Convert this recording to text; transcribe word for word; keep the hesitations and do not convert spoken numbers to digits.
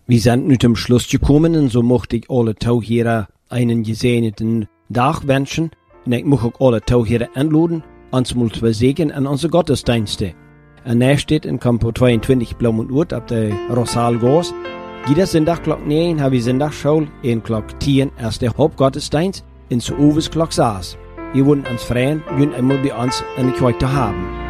Wir sind nu zum Schluss gekommen und so möchte ich alle Tauchhörer einen gesegneten Tag wünschen. Und ich möchte auch alle Tauchhörer einladen, uns mal zu segnen an unsere Gottesdienste. Und er steht in Kampo zweiundzwanzig Blaumunduert ab der Rosalgos. Jeder Sonntag klock neun haben wir Sonntagsschule, in klock zehn erst der Hauptgottesdienst, in zu Uwes klock sechs. Wir wollen uns freuen, jün einmal bei uns in der Kirche haben.